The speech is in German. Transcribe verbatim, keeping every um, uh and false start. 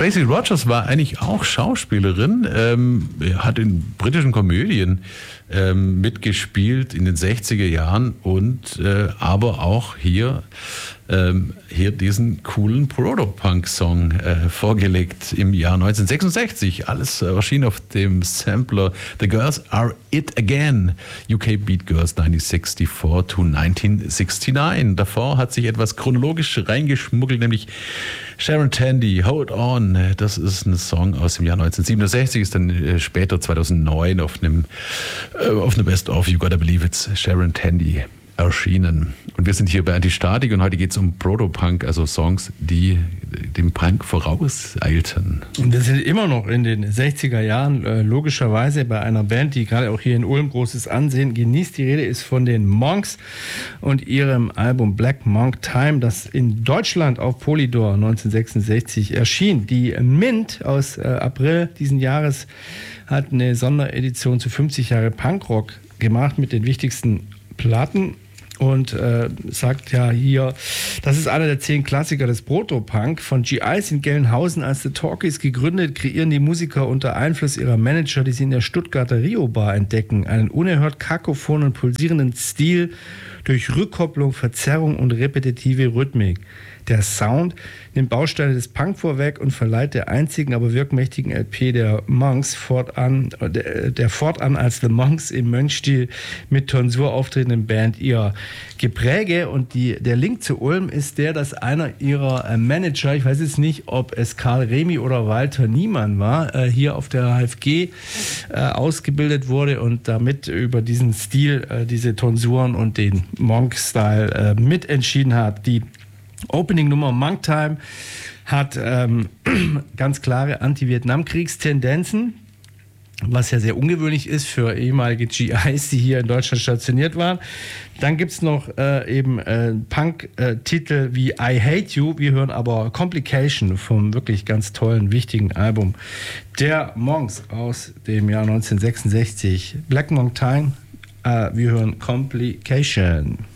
Tracy Rogers war eigentlich auch Schauspielerin, ähm, hat in britischen Komödien ähm, mitgespielt in den sechziger Jahren und äh, aber auch hier, ähm, hier diesen coolen Proto-Punk-Song äh, vorgelegt im Jahr neunzehnhundertsechsundsechzig. Alles äh, erschien auf dem Sampler The Girls Are It Again, U K Beat Girls neunzehnhundertvierundsiebzig to neunzehnhundertneunundsiebzig. Davor hat sich etwas chronologisch reingeschmuggelt, nämlich Sharon Tandy, Hold On. Das ist ein Song aus dem Jahr neunzehnhundertsiebenundsechzig, ist dann äh, später zweitausendneun auf einem äh, auf einer Best-of You Gotta Believe It's Sharon Tandy erschienen. Und wir sind hier bei Antistatik und heute geht es um Proto-Punk, also Songs, die dem Punk vorauseilten. Und wir sind immer noch in den sechziger Jahren, äh, logischerweise bei einer Band, die gerade auch hier in Ulm großes Ansehen genießt. Die Rede ist von den Monks und ihrem Album Black Monk Time, das in Deutschland auf Polydor neunzehnhundertsechsundsechzig erschien. Die Mint aus äh, April diesen Jahres hat eine Sonderedition zu fünfzig Jahre Punkrock gemacht mit den wichtigsten Platten. Und äh, sagt ja hier, das ist einer der zehn Klassiker des Proto-Punk. Von G Is in Gelnhausen als The Talkies gegründet, kreieren die Musiker unter Einfluss ihrer Manager, die sie in der Stuttgarter Rio Bar entdecken, einen unerhört kakophonen, pulsierenden Stil durch Rückkopplung, Verzerrung und repetitive Rhythmik. Der Sound nimmt Bausteine des Punk vorweg und verleiht der einzigen, aber wirkmächtigen L P der Monks fortan, der, der fortan als The Monks im Mönchstil mit Tonsur auftretenden Band ihr Gepräge. Und die, der Link zu Ulm ist der, dass einer ihrer Manager, ich weiß jetzt nicht, ob es Karl Remy oder Walter Niemann war, hier auf der H F G ausgebildet wurde und damit über diesen Stil, diese Tonsuren und den Monk-Style mitentschieden hat. Die Opening-Nummer Monk Time hat ähm, ganz klare Anti-Vietnam-Kriegstendenzen, was ja sehr ungewöhnlich ist für ehemalige G Is, die hier in Deutschland stationiert waren. Dann gibt es noch äh, eben äh, Punk-Titel wie I Hate You. Wir hören aber Complication vom wirklich ganz tollen, wichtigen Album der Monks aus dem Jahr neunzehnhundertsechsundsechzig. Black Monk Time, äh, wir hören Complication.